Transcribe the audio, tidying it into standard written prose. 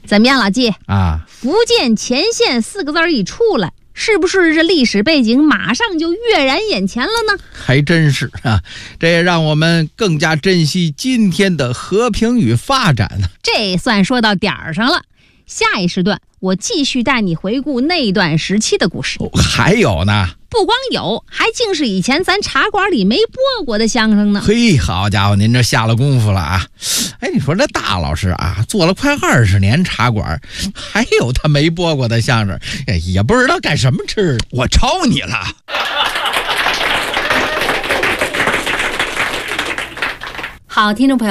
怎么样，老季啊？ 福建前线4个字一出来，是不是这历史背景马上就跃然眼前了呢？ 还真是啊，这也让我们更加珍惜今天的和平与发展呢。 这算说到点儿上了。下一时段我继续带你回顾那段时期的故事。 还有呢？ 不光有，还竟是以前咱茶馆里没播过的相声呢。 嘿，好家伙，您这下了功夫了啊！哎，你说这大老师啊，做了快20年茶馆，还有他没播过的相声，也不知道干什么吃。 我超你了。 好，听众朋友。